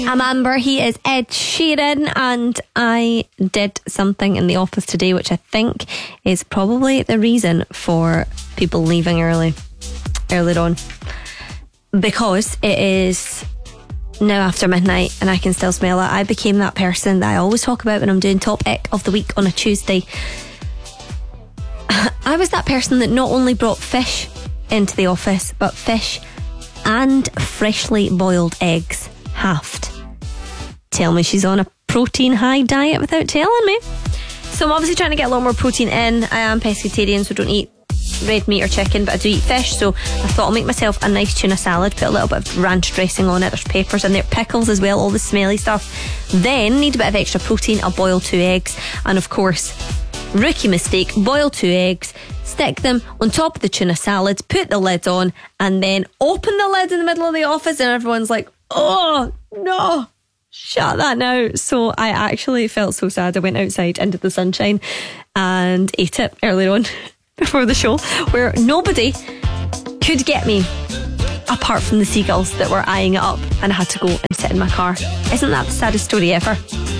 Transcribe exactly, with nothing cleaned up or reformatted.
I'm Amber, he is Ed Sheeran, and I did something in the office today which I think is probably the reason for people leaving early, earlier on, because it is now after midnight and I can still smell it. I became that person that I always talk about when I'm doing Top Ick of the Week on a Tuesday. I was that person that not only brought fish into the office, but fish and freshly boiled eggs, halved. Tell me she's on a protein high diet without telling me. So I'm obviously trying to get a lot more protein in. I am pescatarian, so don't eat red meat or chicken, but I do eat fish. So I thought I'll make myself a nice tuna salad, put a little bit of ranch dressing on it. There's peppers in there, pickles as well, all the smelly stuff. Then need a bit of extra protein. I'll boil two eggs, and of course, rookie mistake, boil two eggs, stick them on top of the tuna salad, put the lid on, and then open the lid in the middle of the office, and everyone's like, oh no, shut that now. So I actually felt so sad. I went outside into the sunshine and ate it earlier on before the show, where nobody could get me apart from the seagulls that were eyeing it up, and I had to go and sit in my car. Isn't that the saddest story ever?